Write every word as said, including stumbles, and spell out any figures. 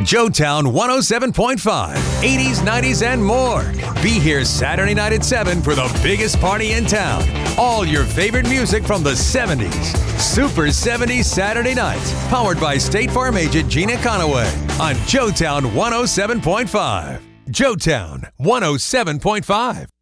Joetown one oh seven point five, eighties, nineties, and more. Be here Saturday night at seven for the biggest party in town. All your favorite music from the seventies. Super seventies Saturday nights. Powered by State Farm agent Gina Conaway on Joetown one oh seven point five. Joetown one oh seven point five.